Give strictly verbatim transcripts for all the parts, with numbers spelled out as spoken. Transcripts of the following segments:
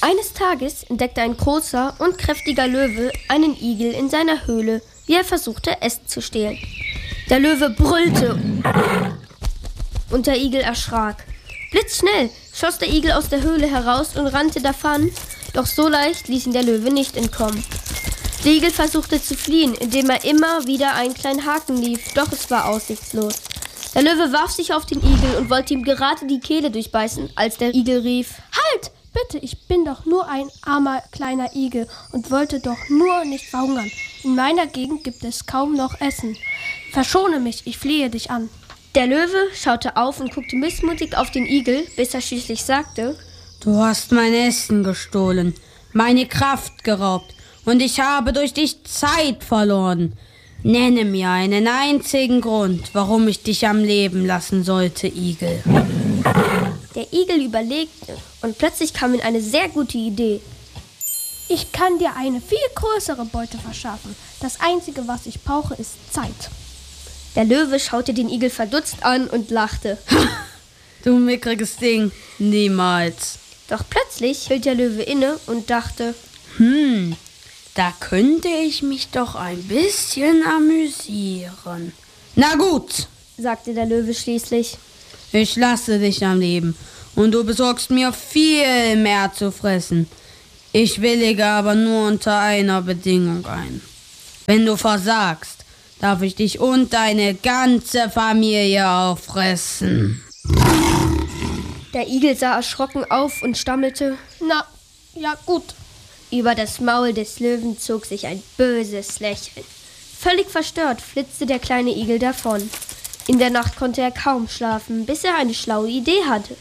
Eines Tages entdeckte ein großer und kräftiger Löwe einen Igel in seiner Höhle, wie er versuchte, Essen zu stehlen. Der Löwe brüllte und der Igel erschrak. Blitzschnell schoss der Igel aus der Höhle heraus und rannte davon, doch so leicht ließ ihn der Löwe nicht entkommen. Der Igel versuchte zu fliehen, indem er immer wieder einen kleinen Haken lief, doch es war aussichtslos. Der Löwe warf sich auf den Igel und wollte ihm gerade die Kehle durchbeißen, als der Igel rief: Halt! Bitte, ich bin doch nur ein armer kleiner Igel und wollte doch nur nicht verhungern. In meiner Gegend gibt es kaum noch Essen. Verschone mich, ich flehe dich an. Der Löwe schaute auf und guckte missmutig auf den Igel, bis er schließlich sagte: Du hast mein Essen gestohlen, meine Kraft geraubt und ich habe durch dich Zeit verloren. Nenne mir einen einzigen Grund, warum ich dich am Leben lassen sollte, Igel. Der Igel überlegte und plötzlich kam ihm eine sehr gute Idee. Ich kann dir eine viel größere Beute verschaffen. Das Einzige, was ich brauche, ist Zeit. Der Löwe schaute den Igel verdutzt an und lachte. Du mickriges Ding, niemals. Doch plötzlich hielt der Löwe inne und dachte: Hm, da könnte ich mich doch ein bisschen amüsieren. Na gut, sagte der Löwe schließlich. Ich lasse dich am Leben und du besorgst mir viel mehr zu fressen. Ich willige aber nur unter einer Bedingung ein. Wenn du versagst, darf ich dich und deine ganze Familie auffressen. Der Igel sah erschrocken auf und stammelte: Na, ja gut. Über das Maul des Löwen zog sich ein böses Lächeln. Völlig verstört flitzte der kleine Igel davon. In der Nacht konnte er kaum schlafen, bis er eine schlaue Idee hatte.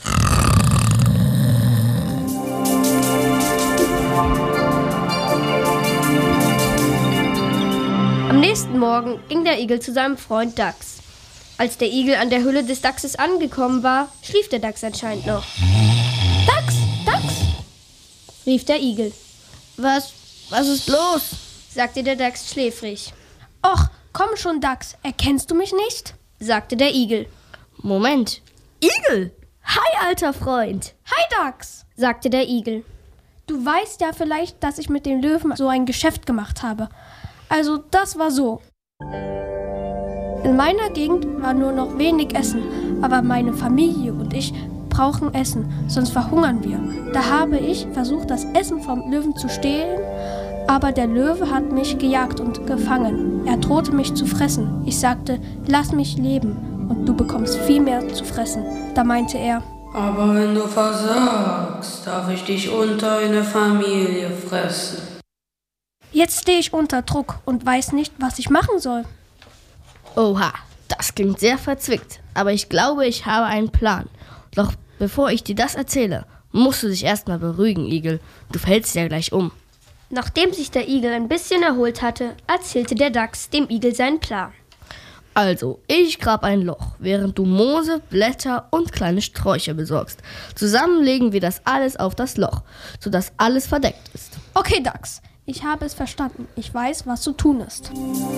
Am nächsten Morgen ging der Igel zu seinem Freund Dachs. Als der Igel an der Höhle des Dachses angekommen war, schlief der Dachs anscheinend noch. Dachs, Dachs, rief der Igel. Was, was ist los? sagte der Dachs schläfrig. Och, komm schon, Dachs, erkennst du mich nicht? sagte der Igel. Moment, Igel? Hi, alter Freund. Hi, Dachs, sagte der Igel. Du weißt ja vielleicht, dass ich mit dem Löwen so ein Geschäft gemacht habe. Also, das war so. In meiner Gegend war nur noch wenig Essen, aber meine Familie und ich brauchen Essen, sonst verhungern wir. Da habe ich versucht, das Essen vom Löwen zu stehlen, aber der Löwe hat mich gejagt und gefangen. Er drohte mich zu fressen. Ich sagte: Lass mich leben und du bekommst viel mehr zu fressen. Da meinte er: Aber wenn du versagst, darf ich dich und deine Familie fressen. Jetzt stehe ich unter Druck und weiß nicht, was ich machen soll. Oha, das klingt sehr verzwickt, aber ich glaube, ich habe einen Plan. Doch bevor ich dir das erzähle, musst du dich erstmal beruhigen, Igel. Du fällst ja gleich um. Nachdem sich der Igel ein bisschen erholt hatte, erzählte der Dachs dem Igel seinen Plan. Also, ich grab ein Loch, während du Moose, Blätter und kleine Sträucher besorgst. Zusammen legen wir das alles auf das Loch, sodass alles verdeckt ist. Okay, Dachs, ich habe es verstanden. Ich weiß, was zu tun ist.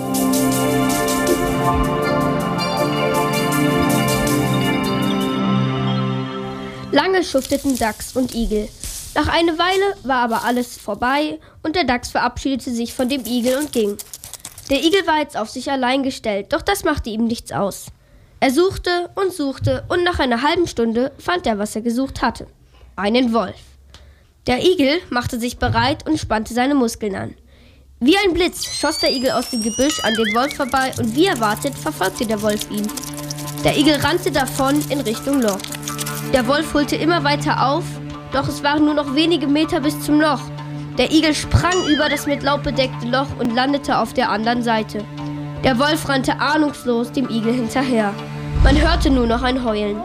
Lange schufteten Dachs und Igel. Nach einer Weile war aber alles vorbei und der Dachs verabschiedete sich von dem Igel und ging. Der Igel war jetzt auf sich allein gestellt, doch das machte ihm nichts aus. Er suchte und suchte und nach einer halben Stunde fand er, was er gesucht hatte: einen Wolf. Der Igel machte sich bereit und spannte seine Muskeln an. Wie ein Blitz schoss der Igel aus dem Gebüsch an den Wolf vorbei und wie erwartet verfolgte der Wolf ihn. Der Igel rannte davon in Richtung Loch. Der Wolf holte immer weiter auf, doch es waren nur noch wenige Meter bis zum Loch. Der Igel sprang über das mit Laub bedeckte Loch und landete auf der anderen Seite. Der Wolf rannte ahnungslos dem Igel hinterher. Man hörte nur noch ein Heulen.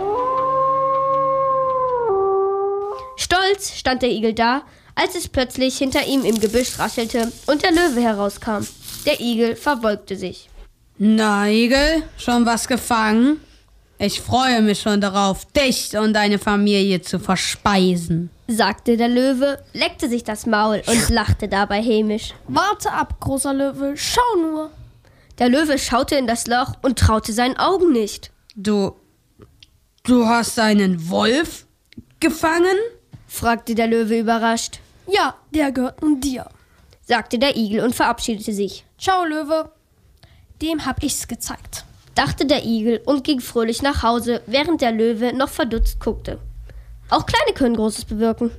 Stolz stand der Igel da, als es plötzlich hinter ihm im Gebüsch raschelte und der Löwe herauskam. Der Igel verbeugte sich. Na, Igel, schon was gefangen? Ich freue mich schon darauf, dich und deine Familie zu verspeisen, sagte der Löwe, leckte sich das Maul und lachte dabei hämisch. Warte ab, großer Löwe, schau nur. Der Löwe schaute in das Loch und traute seinen Augen nicht. Du, du hast einen Wolf gefangen? fragte der Löwe überrascht. Ja, der gehört nun dir, sagte der Igel und verabschiedete sich. Ciao, Löwe. Dem hab ich's gezeigt, dachte der Igel und ging fröhlich nach Hause, während der Löwe noch verdutzt guckte. Auch Kleine können Großes bewirken.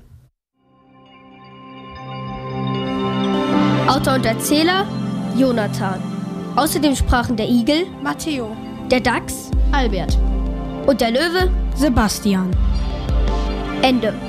Autor und Erzähler Jonathan. Außerdem sprachen der Igel, Matteo, der Dachs Albert. und der Löwe. Sebastian. Ende.